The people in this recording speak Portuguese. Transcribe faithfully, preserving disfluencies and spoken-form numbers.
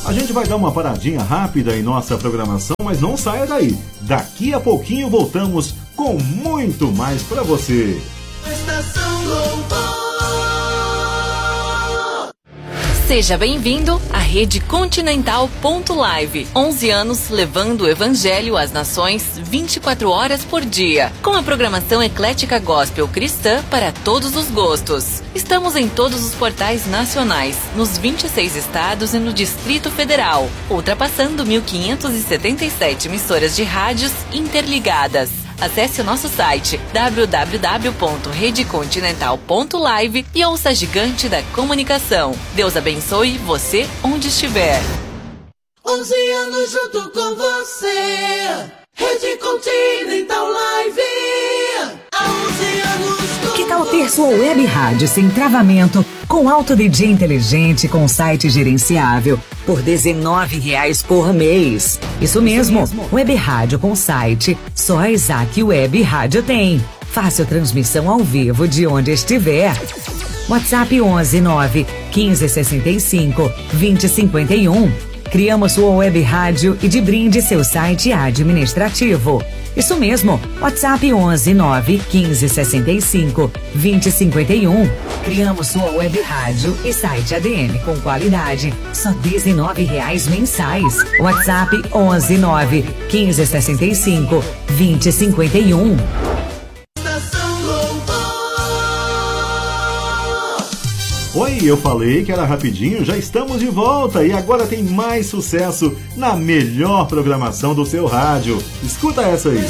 A gente vai dar uma paradinha rápida em nossa programação, mas não saia daí. Daqui a pouquinho voltamos com muito mais para você. Estação Louvor. Seja bem-vindo à Rede Continental ponto live. onze anos levando o Evangelho às nações vinte e quatro horas por dia. Com a programação eclética gospel cristã para todos os gostos. Estamos em todos os portais nacionais, nos vinte e seis estados e no Distrito Federal, ultrapassando mil quinhentas e setenta e sete emissoras de rádios interligadas. Acesse o nosso site w w w ponto rede continental ponto live e ouça a gigante da comunicação. Deus abençoe você onde estiver. onze anos junto com você. Rede Continental Live. Há onze anos com Que tal ter sua web rádio sem travamento, com alto D J inteligente, com site gerenciável, por dezenove reais por mês? Isso mesmo, web rádio com site, só a Isaac Web Rádio tem. Fácil transmissão ao vivo de onde estiver. WhatsApp onze nove quinze sessenta e cinco vinte cinquenta e um. Criamos sua web rádio e de brinde seu site administrativo. Isso mesmo, WhatsApp onze nove quinze sessenta e cinco vinte cinquenta e um. Criamos sua web rádio e site A D M com qualidade, só dezenove reais mensais. WhatsApp onze nove quinze sessenta e cinco vinte cinquenta e um. Oi, eu falei que era rapidinho, já estamos de volta e agora tem mais sucesso na melhor programação do seu rádio. Escuta essa aí.